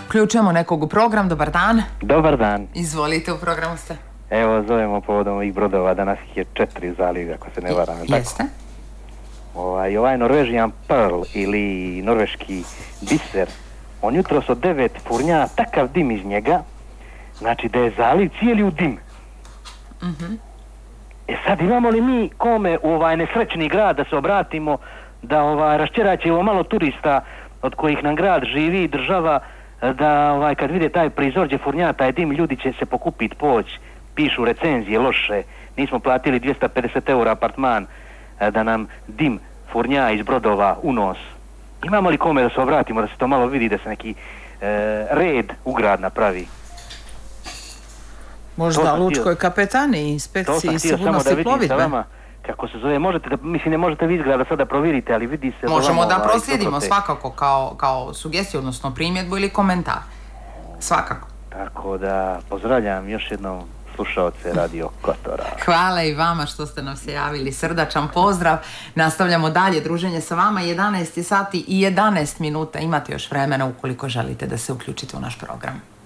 Uključujemo nekog u program, dobar dan. Dobar dan. Izvolite, u programu ste. Evo, zovemo povodom ovih brodova, danas ih je 4 u zalivi, ako se ne varam. Jeste. Ovaj Norwegian Pearl ili norveški biser, on jutros od 9 furnja takav dim iz njega, znači da je zaliv cijeli u dim. Sad imamo li mi kome u ovaj nesrećni grad da se obratimo, da raščeraćemo malo turista od kojih nam grad živi, država, da kad vide taj prizor gdje furnja taj dim, ljudi će se pokupiti, poći, pišu recenzije loše, nismo platili 250 eura apartman, da nam dim furnja iz brodova u nos. Imamo li kome da se obratimo, da se to malo vidi, da se neki red u grad napravi? Možda lučkoj kapetaniji, inspekciji sigurnosti plovidbe. Vama, kako se zove, možete da, mislim, ne možete vi izgleda sada provjerite, ali vidi se... Možemo da proslijedimo svakako kao sugestiju, odnosno primjedbu ili komentar. Svakako. Tako da pozdravljam još jednom slušaoce Radio Kotora. Hvala i vama što ste nam se javili. Srdačan pozdrav. Nastavljamo dalje druženje sa vama. 11 sati i 11 minuta. Imate još vremena ukoliko želite da se uključite u naš program.